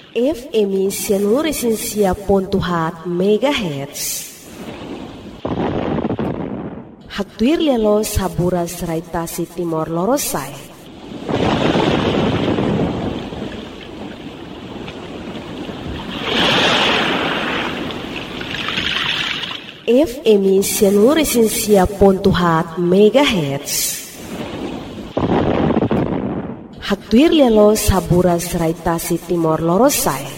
FM 100.4 MHz. Hatuir lelo sabura serai tasi Timor Lorosai. FM 100.4 MHz. Hatuir lelo sabura serai tasi Timor Lorosai.